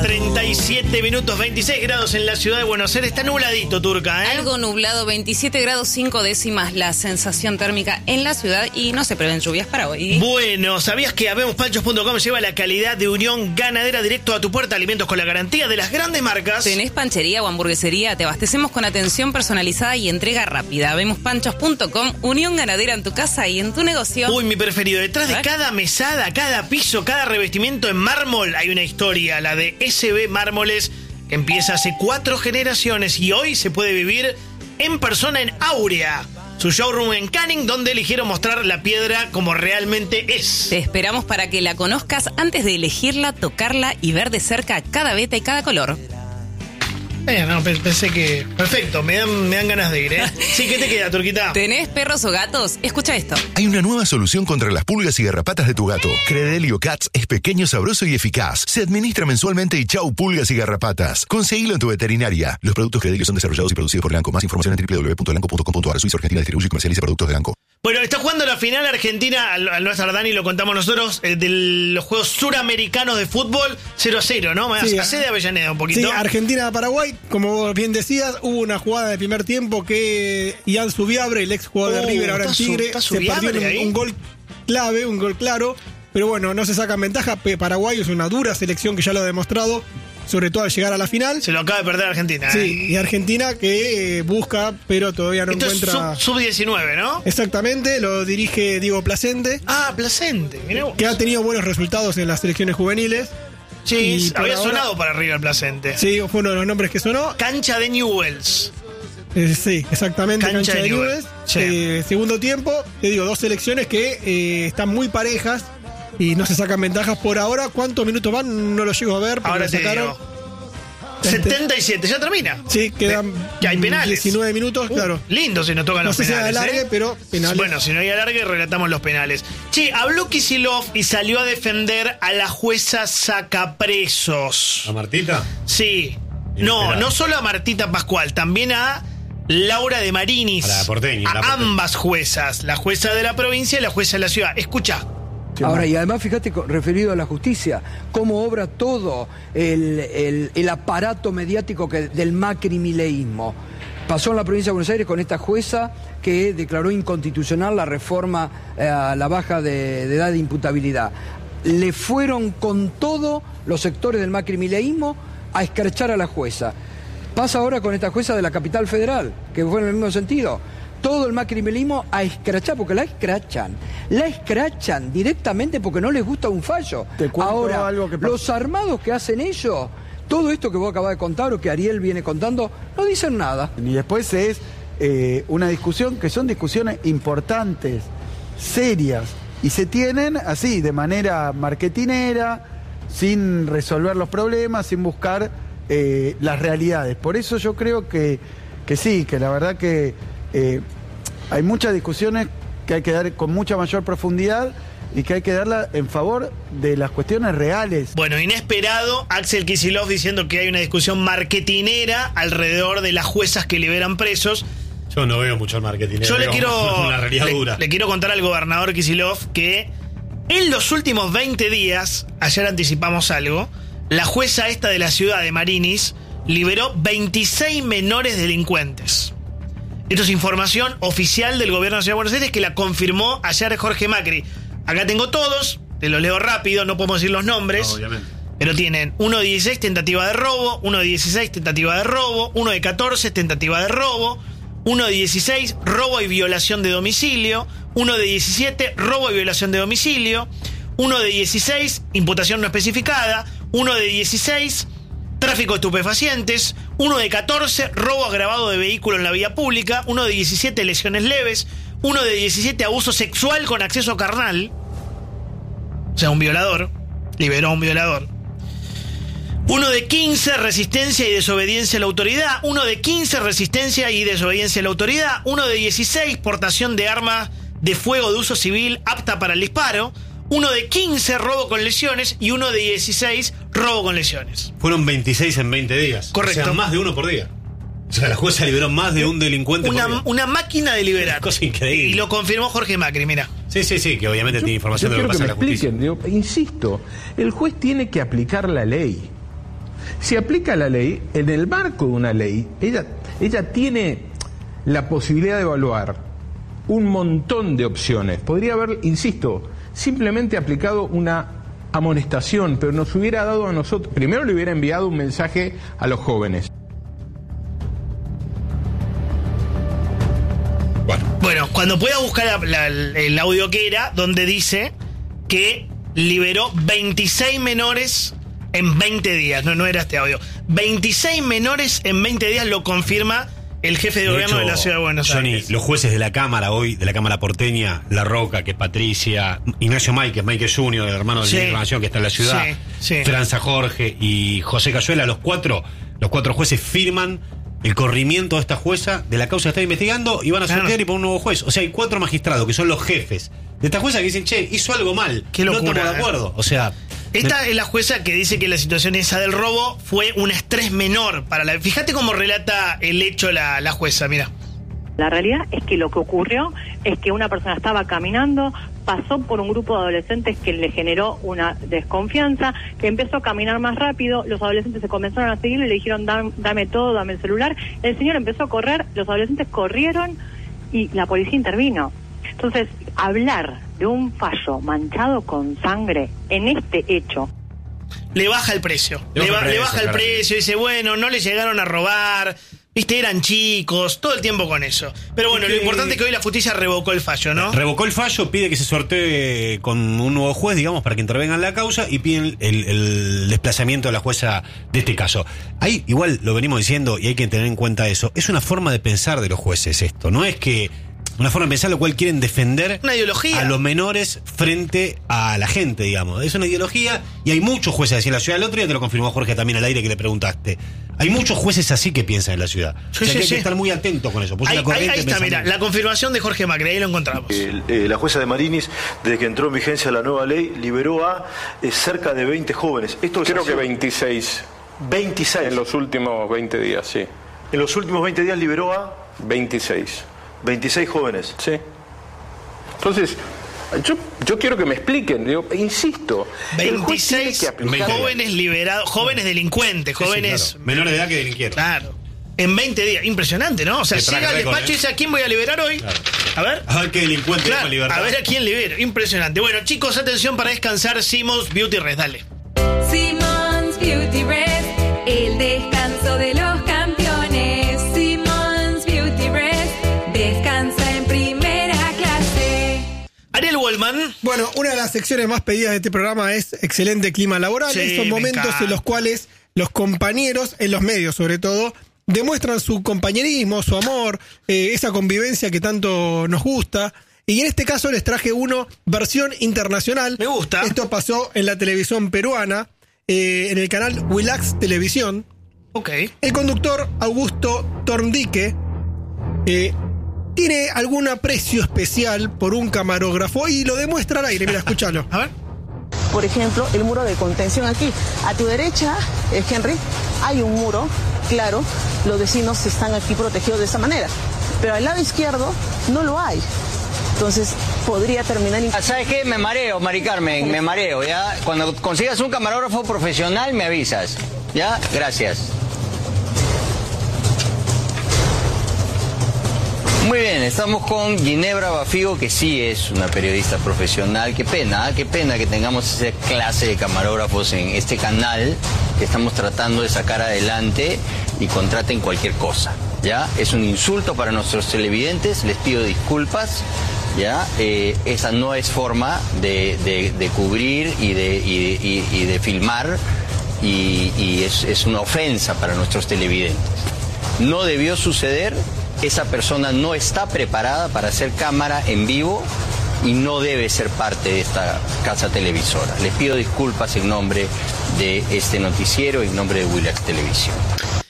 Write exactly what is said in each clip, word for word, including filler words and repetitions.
treinta y siete minutos, veintiséis grados en la ciudad de Buenos Aires. Está nubladito, Turca, ¿eh? Algo nublado, veintisiete grados cinco décimas la sensación térmica en la ciudad y no se prevén lluvias para hoy. Bueno, ¿sabías que habemos panchos punto com lleva la calidad de Unión Ganadera directo a tu puerta? Alimentos con la garantía de las grandes marcas. ¿Tenés panchería o hamburguesería? Te abastecemos con atención personalizada y entrega rápida. Habemos panchos punto com, Unión Ganadera en tu casa y en tu negocio. Uy, mi preferido. Detrás de cada mesada, cada piso, cada revestimiento en mármol hay una historia, la de S B Mármoles, que empieza hace cuatro generaciones y hoy se puede vivir en persona en Aurea, su showroom en Canning, donde eligieron mostrar la piedra como realmente es. Te esperamos para que la conozcas antes de elegirla, tocarla y ver de cerca cada veta y cada color. Eh, no, pensé que... Perfecto, me dan, me dan ganas de ir, ¿eh? Sí, ¿qué te queda, Turquita? ¿Tenés perros o gatos? Escucha esto. Hay una nueva solución contra las pulgas y garrapatas de tu gato. Credelio Cats es pequeño, sabroso y eficaz. Se administra mensualmente y chau pulgas y garrapatas. Conseguilo en tu veterinaria. Los productos Credelio son desarrollados y producidos por Elanco. Más información en doble u doble u doble u punto elanco punto com punto a r. Suiza Argentina distribuye y comercializa productos de Elanco. Bueno, está jugando la final Argentina, al, al no estar Dani, lo contamos nosotros, eh, de los Juegos Suramericanos de Fútbol, cero a cero, ¿no? Sí, Hacé de Avellaneda un poquito. Sí, Argentina-Paraguay, como bien decías, hubo una jugada de primer tiempo que Ian Subiabre, el ex jugador Oh, de River, ahora en está su- Tigre, está se Subiabre perdió un, ahí. un gol clave, un gol claro, pero bueno, no se sacan ventaja. Pe- Paraguay es una dura selección que ya lo ha demostrado, sobre todo al llegar a la final. Se lo acaba de perder Argentina, ¿eh? Sí, y Argentina que eh, busca, pero todavía no Esto encuentra... es sub diecinueve, ¿no? Exactamente, lo dirige Diego Placente, Ah, Placente, mirá vos. que ha tenido buenos resultados en las selecciones juveniles. Sí, y por había ahora- sonado para River Placente. Sí, fue uno de los nombres que sonó. Cancha de Newells. Eh, sí, exactamente, Cancha cancha, de de Newell's. Newell's. Sí. Eh, segundo tiempo, te digo, dos selecciones que eh, están muy parejas y no se sacan ventajas por ahora. ¿Cuántos minutos van? No lo llego a ver, porque Ahora lo te sacaron. digo. setenta y siete, ya termina. Sí, quedan Que hay penales. diecinueve minutos, Uh, claro. Lindo si nos tocan No los sé si penales. alargue, ¿eh? pero penales. Bueno, si no hay alargue, relatamos los penales. Che, habló Kicillof y salió a defender a la jueza sacapresos. ¿A Martita? Sí. No, Inesperado. no solo a Martita Pascual, también a Laura de Marinis. A la porteña, A la porteña. ambas juezas, la jueza de la provincia y la jueza de la ciudad. Escucha. Ahora, y además, fíjate, co- referido a la justicia, cómo obra todo el, el- el aparato mediático que, del macrimileísmo. Pasó en la provincia de Buenos Aires con esta jueza que declaró inconstitucional la reforma eh, a la baja de, de edad de imputabilidad. Le fueron con todo los sectores del macrimileísmo a escrachar a la jueza. Pasa ahora con esta jueza de la capital federal, que fue en el mismo sentido. Todo el macrimilismo a escrachar, porque la escrachan. La escrachan directamente porque no les gusta un fallo. Te cuento Ahora, algo que pasó. los armados que hacen ellos, todo esto que vos acabás de contar o que Ariel viene contando, no dicen nada. Y después es eh, una discusión que son discusiones importantes, serias, y se tienen así, de manera marketinera, sin resolver los problemas, sin buscar eh, las realidades. Por eso yo creo que, que sí, que la verdad que eh, hay muchas discusiones que hay que dar con mucha mayor profundidad y que hay que darla en favor de las cuestiones reales. Bueno, inesperado, Axel Kicillof diciendo que hay una discusión marketinera alrededor de las juezas que liberan presos. Yo no veo mucho el marketing. Yo le veo quiero, una realidad le, dura. le quiero contar al gobernador Kicillof que en los últimos veinte días, ayer anticipamos algo, la jueza esta de la ciudad de Marinis liberó veintiséis menores delincuentes. Esto es información oficial del gobierno de la Ciudad de Buenos Aires que la confirmó ayer Jorge Macri. Acá tengo todos, te los leo rápido, no podemos decir los nombres. No, obviamente. Pero tienen uno de dieciséis, tentativa de robo, uno de dieciséis, tentativa de robo, uno de catorce, tentativa de robo, uno de dieciséis, robo y violación de domicilio, uno de diecisiete, robo y violación de domicilio, uno de dieciséis, imputación no especificada, uno de dieciséis, tráfico de estupefacientes, uno de catorce, robo agravado de vehículo en la vía pública, uno de diecisiete, lesiones leves, uno de diecisiete, abuso sexual con acceso carnal, o sea, un violador, liberó a un violador. Uno de quince, resistencia y desobediencia a la autoridad. Uno de quince, resistencia y desobediencia a la autoridad. Uno de dieciséis, portación de arma de fuego de uso civil apta para el disparo. Uno de quince, robo con lesiones. Y uno de dieciséis, robo con lesiones. Fueron veintiséis en veinte días. Correcto. O sea, más de uno por día. O sea, la jueza liberó más de un delincuente Una, por día. una máquina de liberar. Una cosa increíble. Y lo confirmó Jorge Macri, mira. Sí, sí, sí, que obviamente tiene información Yo de lo quiero que que pasa me en la justicia. expliquen, digo, insisto, el juez tiene que aplicar la ley. Si aplica la ley, en el marco de una ley, ella, ella tiene la posibilidad de evaluar un montón de opciones. Podría haber, insisto, simplemente aplicado una amonestación, pero nos hubiera dado a nosotros, primero le hubiera enviado un mensaje a los jóvenes. Bueno, bueno cuando pueda buscar la, la, el audio que era, donde dice que liberó veintiséis menores en veinte días. No, no era este audio. veintiséis menores en veinte días, lo confirma el jefe de, de gobierno hecho, de la Ciudad de Buenos Johnny, Aires. Los jueces de la Cámara hoy, de la Cámara porteña, La Roca, que es Patricia, Ignacio Máquez, Máquez junior, el hermano de sí. la Información, que está en la ciudad, sí, sí. Franza Jorge y José Cayuela, los cuatro, los cuatro jueces firman el corrimiento de esta jueza de la causa que está investigando y van a sortear claro. y poner un nuevo juez. O sea, hay cuatro magistrados que son los jefes de esta jueza que dicen, che, hizo algo mal, Qué locura, no estamos de acuerdo. O sea... Esta me... es la jueza que dice que la situación esa del robo fue un estrés menor para la... Fíjate cómo relata el hecho la, la jueza, mira. La realidad es que lo que ocurrió es que una persona estaba caminando, pasó por un grupo de adolescentes que le generó una desconfianza, que empezó a caminar más rápido, los adolescentes se comenzaron a seguirlo y le dijeron, dame, dame todo, dame el celular. El señor empezó a correr, los adolescentes corrieron y la policía intervino. Entonces, hablar de un fallo manchado con sangre en este hecho... Le baja el precio. Le, ba- le baja el precio, dice, bueno, no le llegaron a robar, viste, eran chicos, todo el tiempo con eso. Pero bueno, lo importante es que hoy la justicia revocó el fallo, ¿no? Revocó el fallo, pide que se sortee con un nuevo juez, digamos, para que intervenga en la causa y piden el, el desplazamiento de la jueza de este caso. Ahí, igual, lo venimos diciendo y hay que tener en cuenta eso, es una forma de pensar de los jueces esto, no es que... Una forma de pensar lo cual quieren defender una ideología a los menores frente a la gente, digamos. Es una ideología y hay muchos jueces así en la ciudad. El otro día te lo confirmó Jorge también al aire que le preguntaste. Hay muchos jueces así que piensan en la ciudad. Sí, o sea sí, que hay sí. que estar muy atentos con eso. Ahí, ahí, ahí está, mira, la confirmación de Jorge Macri, ahí lo encontramos. El, eh, la jueza de Marinis, desde que entró en vigencia la nueva ley, liberó a eh, cerca de veinte jóvenes. Esto Creo así, que veintiséis. veintiséis. En los últimos veinte días, sí. En los últimos veinte días liberó a... veintiséis. veintiséis jóvenes. Sí. Entonces, yo, yo quiero que me expliquen, digo, insisto, veintiséis jóvenes liberados, jóvenes delincuentes, jóvenes... Sí, sí, claro. Menores de edad que delinquieron. Claro. En veinte días, impresionante, ¿no? O sea, llega al despacho y dice, ¿a quién voy a liberar hoy? Claro. A ver. A ver qué delincuente claro, con libertad. A ver a quién libero. Impresionante. Bueno, chicos, atención para descansar. Simmons Beauty Rest, dale. Simmons Beauty Rest, el descanso de los campeones. Simmons Beauty Rest, descansa en primera clase. Ariel Wallman. Bueno, una de las secciones más pedidas de este programa es excelente clima laboral. Sí, Esos momentos en los cuales los compañeros, en los medios sobre todo, demuestran su compañerismo, su amor, eh, esa convivencia que tanto nos gusta. Y en este caso les traje uno, versión internacional. Me gusta. Esto pasó en la televisión peruana, eh, en el canal Willax Televisión. Ok. El conductor Augusto Torndique eh, tiene algún aprecio especial por un camarógrafo y lo demuestra al aire. Mira, escúchalo. A ver. Por ejemplo, el muro de contención aquí. A tu derecha, eh, Henry, hay un muro, claro, los vecinos están aquí protegidos de esa manera. Pero al lado izquierdo no lo hay. Entonces, podría terminar... ¿Sabes qué? Me mareo, Mari Carmen, me mareo, ¿ya? Cuando consigas un camarógrafo profesional, me avisas, ¿ya? Gracias. Muy bien, estamos con Ginebra Bafigo, que sí es una periodista profesional. Qué pena, ¿eh? Qué pena que tengamos esa clase de camarógrafos en este canal que estamos tratando de sacar adelante y contraten cualquier cosa, ¿ya? Es un insulto para nuestros televidentes, les pido disculpas, ¿ya? Eh, esa no es forma de, de, de cubrir y de, y, y, y de filmar y, y es, es una ofensa para nuestros televidentes. No debió suceder. Esa persona no está preparada para hacer cámara en vivo y no debe ser parte de esta casa televisora. Les pido disculpas en nombre de este noticiero y en nombre de Willax Televisión.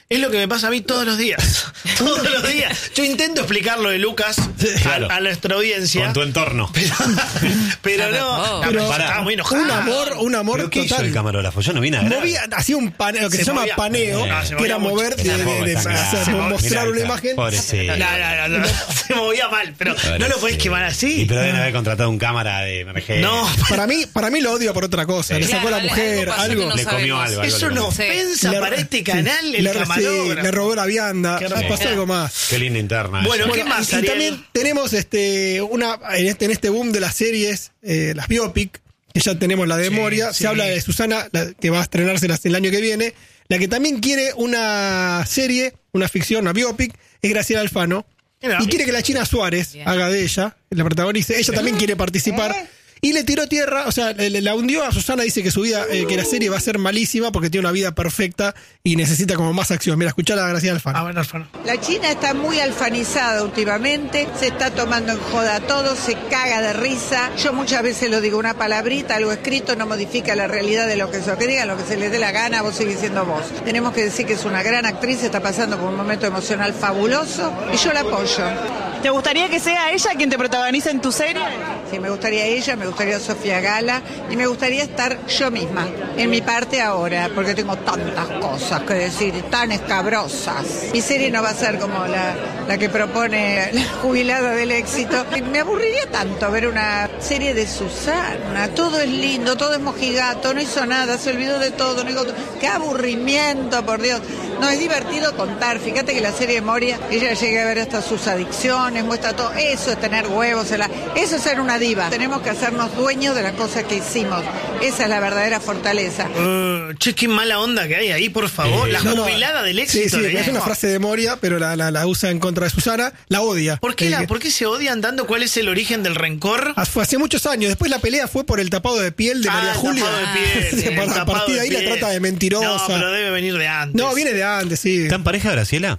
Es lo que me pasa a mí todos los días. Todos los días. Yo intento explicar lo de Lucas Claro. a, a nuestra audiencia. Con tu entorno. Pero, pero no. Pero estaba muy enojado. un amor, un amor ¿Pero qué hizo total. el camarógrafo? Yo no vine a ver. Movía, hacía un paneo, lo que se, Se llama movía. paneo, Eh, se que era movía mucho. mover, de, de- de- de- hacer- mostrar una imagen. Pobrecito. No, no, no, no, se movía mal, pero no lo podés quemar así. Y pero deben haber contratado un cámara de emergencia. No, Para mí, para mí lo odio por otra cosa. Le sacó a la Claro, mujer, algo pasó algo. que no Le comió sabemos. algo. es algo le una comió. ofensa Le- para este sí, canal, el le, sí, camarógrafo. le robó la vianda. Qué Pasó raro. algo más. Qué linda interna. Bueno, esa. ¿qué más, y Ariel? también tenemos este una en este, en este boom de las series, eh, las biopic, que ya tenemos la de Sí, Moria. sí. Se habla de Susana, la, que va a estrenarse las- el año que viene. La que también quiere una serie, una ficción, una biopic, es Graciela Alfano. Mira. Y quiere que la China Suárez Bien. haga de ella, la protagonice. Ella también quiere participar. Y le tiró tierra, o sea, le- le- la hundió a Susana, dice que su vida, eh, que la serie va a ser malísima porque tiene una vida perfecta y necesita como más acción. Mira, escuchá a Graciela Alfano. A ver, Alfano. La China está muy alfanizada últimamente, se está tomando en joda todo, se caga de risa. Yo muchas veces lo digo, una palabrita, algo escrito no modifica la realidad de lo que se que digan, lo que se les dé la gana, vos seguís siendo vos. Tenemos que decir que es una gran actriz, está pasando por un momento emocional fabuloso y yo la apoyo. ¿Te gustaría que sea ella quien te protagonice en tu serie? Sí, me gustaría ella, me gustaría Sofía Gala y me gustaría estar yo misma, en mi parte ahora, porque tengo tantas cosas que decir, tan escabrosas. Mi serie no va a ser como la, la que propone la jubilada del éxito. Me aburriría tanto ver una serie de Susana. Todo es lindo, todo es mojigato, no hizo nada, se olvidó de todo. No hizo... ¡Qué aburrimiento, por Dios! No, es divertido contar. Fíjate que la serie de Moria, ella llega a ver hasta sus adicciones, muestra todo. Eso es tener huevos, en la- eso es ser una diva. Tenemos que hacernos dueños de las cosas que hicimos. Esa es la verdadera fortaleza. Uh, che, qué mala onda que hay ahí, por favor. Eh, la No, no, jubilada del Sí, éxito. sí, de es una frase de Moria, pero la, la, la usa en contra de Susana, la odia. ¿Por qué, Eh, la- que- ¿Por qué se odian tanto? ¿Cuál es el origen del rencor? Ah, Fue hace muchos años. Después la pelea fue por el tapado de piel de Ah, María el Julia. tapado de piel, Sí, el a tapado partir de de ahí la piel. trata de mentirosa. No, pero debe venir de antes. No, viene de antes, sí. ¿Está en pareja, Graciela?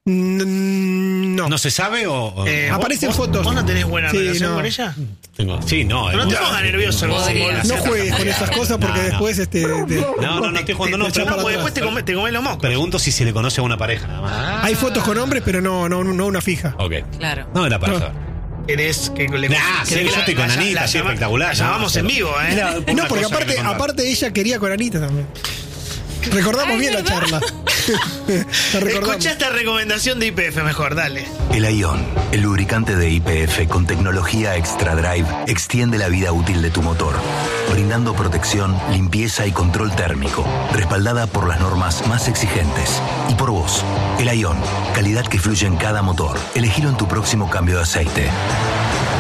Mm, No. ¿No se sabe o...? o- Eh, ¿vos- Aparecen vos- fotos. ¿Vos no tenés buena Sí, relación no. con ella? Tengo- Sí, no. Pero no eh, te pongas nervioso. vos, Podría. vos, No vos, juegues con esas cosas porque No, no. después este. de- No, no, no estoy jugando, no. te- te pero- echás No, para porque atrás. después te comes, te comes los mocos. Pregunto si se le conoce a una pareja nada más. Hay fotos con hombres, pero no, no, no una fija. Ok. Claro. No, era para No. saber. ¿Querés que le Nah, sí, querés yo la- estoy con la- Anita, la sí, llama- espectacular. La llamamos No, en cero. vivo, ¿eh? Era una No, porque cosa que aparte, me contaron. aparte ella quería con Anita también. Recordamos Ay, bien la ¿verdad? charla. La recordamos. Escuchá esta recomendación de I P F mejor, dale. El Ion, el lubricante de I P F con tecnología Extra Drive, extiende la vida útil de tu motor, brindando protección, limpieza y control térmico, respaldada por las normas más exigentes. Y por vos, el Ion, calidad que fluye en cada motor. Elegilo en tu próximo cambio de aceite.